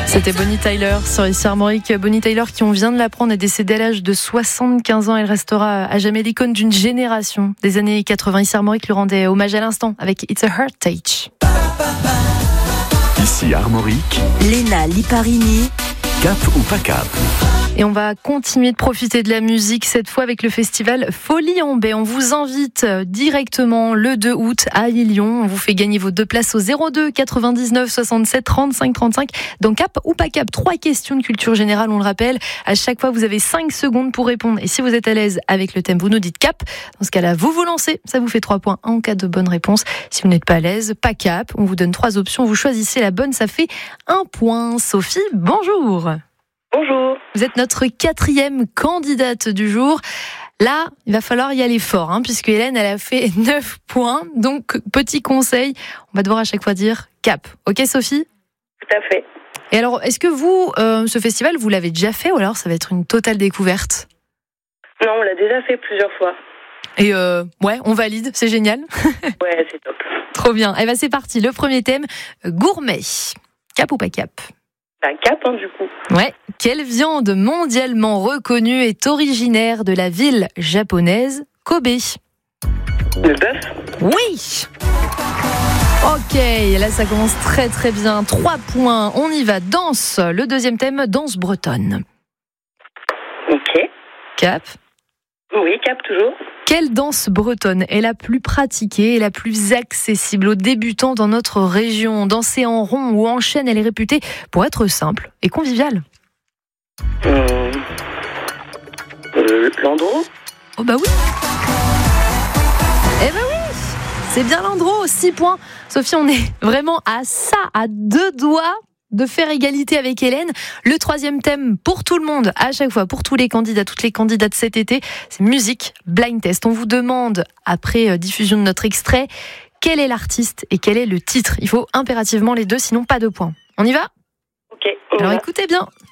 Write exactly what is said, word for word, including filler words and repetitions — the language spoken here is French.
C'était Bonnie Tyler sur ici Armorique. Bonnie Tyler, qui on vient de l'apprendre, est décédée à l'âge de soixante-quinze ans. Elle restera à jamais l'icône d'une génération des années quatre-vingts. Ici Armorique lui rendait hommage à l'instant avec It's a Heart Touch. Ici Armorique, Léna Liparini, cap ou pas cap? Et on va continuer de profiter de la musique, cette fois avec le festival Folie en Baie. On vous invite directement le deux août à Lyon. On vous fait gagner vos deux places au zéro deux quatre-vingt-dix-neuf soixante-sept trente-cinq trente-cinq. Dans Cap ou pas Cap, trois questions de culture générale, on le rappelle. À chaque fois, vous avez cinq secondes pour répondre. Et si vous êtes à l'aise avec le thème, vous nous dites Cap. Dans ce cas-là, vous vous lancez. Ça vous fait trois points en cas de bonne réponse. Si vous n'êtes pas à l'aise, pas Cap. On vous donne trois options. Vous choisissez la bonne. Ça fait un point. Sophie, bonjour. Bonjour. Vous êtes notre quatrième candidate du jour. Là, il va falloir y aller fort, hein, puisque Hélène, elle a fait neuf points. Donc, petit conseil, on va devoir à chaque fois dire Cap. Ok, Sophie ? Tout à fait. Et alors, est-ce que vous, euh, ce festival, vous l'avez déjà fait ou alors ça va être une totale découverte ? Non, on l'a déjà fait plusieurs fois. Et euh, ouais, on valide, c'est génial. Ouais, c'est top. Trop bien. Et ben c'est parti, le premier thème, gourmet. Cap ou pas Cap ? Bah, Cap, hein, du coup. Ouais. Quelle viande mondialement reconnue est originaire de la ville japonaise Kobe ? Le bœuf. Oui. Ok, là ça commence très très bien. Trois points, on y va. Danse. Le deuxième thème, danse bretonne. Ok. Cap. Oui, Cap, toujours. Quelle danse bretonne est la plus pratiquée et la plus accessible aux débutants dans notre région ? Danser en rond ou en chaîne, elle est réputée pour être simple et conviviale. Euh... Euh, Landreau. Oh bah oui. Eh bah oui, c'est bien Landreau, six points. Sophie, on est vraiment à ça, à deux doigts de faire égalité avec Hélène. Le troisième thème pour tout le monde, à chaque fois, pour tous les candidats, toutes les candidates cet été, c'est musique blind test. On vous demande, après diffusion de notre extrait, quel est l'artiste et quel est le titre. Il faut impérativement les deux, sinon pas de points. On y va ? Ok. On Alors va. écoutez bien.